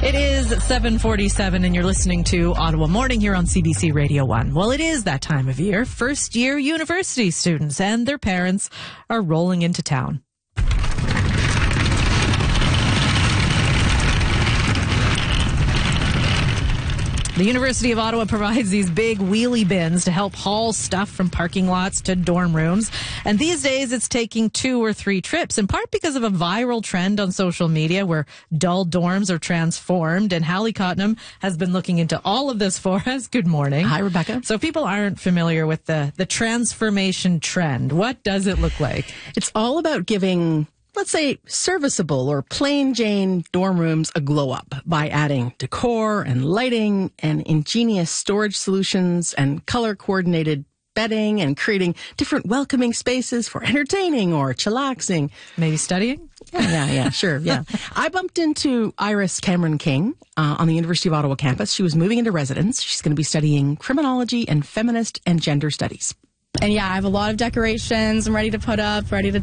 It is 7:47 and you're listening to Ottawa Morning here on CBC Radio 1. Well, it is that time of year. First-year university students and their parents are rolling into town. The University of Ottawa provides these big wheelie bins to help haul stuff from parking lots to dorm rooms. And these days it's taking 2 or 3 trips, in part because of a viral trend on social media where dull dorms are transformed. And Hallie Cotnam has been looking into all of this for us. Good morning. Hi, Rebecca. So people aren't familiar with the transformation trend. What does it look like? It's all about giving, let's say, serviceable or plain Jane dorm rooms a glow up by adding decor and lighting and ingenious storage solutions and color coordinated bedding and creating different welcoming spaces for entertaining or chillaxing. Maybe studying? Yeah, sure. Yeah. I bumped into Iris Cameron King on the University of Ottawa campus. She was moving into residence. She's going to be studying criminology and feminist and gender studies. And yeah, I have a lot of decorations I'm ready to put up, ready to